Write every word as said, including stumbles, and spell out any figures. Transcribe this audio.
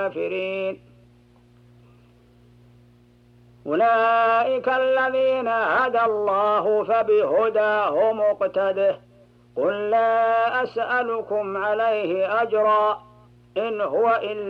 الكافرين. أولئك الذين هدى الله فبهداه مقتده. قل لا أسألكم عليه أجرا إن هو إلا